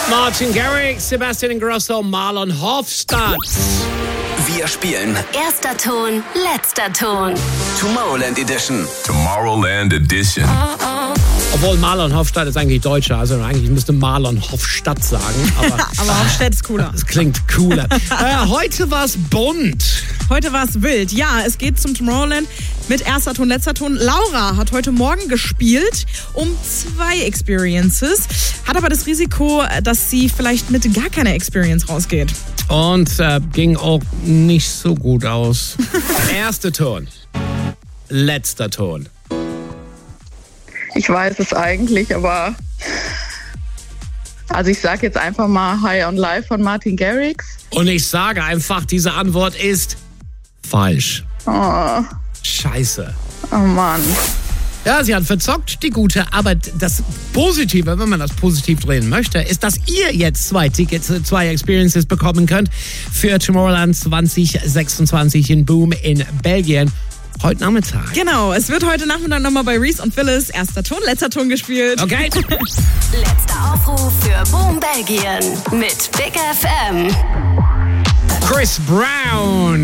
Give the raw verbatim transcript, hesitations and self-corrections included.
Martin Garrix, Sebastian Ingrosso, Marlon Hofstadt. Wir spielen Erster Ton, letzter Ton. Tomorrowland Edition. Tomorrowland Edition. Obwohl Marlon Hofstadt ist eigentlich Deutscher, also eigentlich müsste Marlon Hofstadt sagen. Aber, aber Hofstadt ist cooler. Das klingt cooler. äh, heute war's bunt. Heute war's wild. Ja, es geht zum Tomorrowland mit erster Ton, letzter Ton. Laura hat heute Morgen gespielt um zwei Experiences, hat aber das Risiko, dass sie vielleicht mit gar keiner Experience rausgeht. Und äh, ging auch nicht so gut aus. Erster Ton, letzter Ton. Ich weiß es eigentlich, aber also ich sage jetzt einfach mal High on Life von Martin Garrix. Und ich sage einfach, diese Antwort ist falsch. Oh, Scheiße. oh Mann. Ja, sie hat verzockt, die Gute. Aber das Positive, wenn man das positiv drehen möchte, ist, dass ihr jetzt zwei Tickets, zwei Experiences bekommen könnt für Tomorrowland zwanzig sechsundzwanzig in Boom in Belgien. Heute Nachmittag. Genau, es wird heute Nachmittag nochmal bei Reese und Phyllis erster Ton, letzter Ton gespielt. Okay. Letzter Aufruf für Boom Belgien mit Big F M. Chris Brown.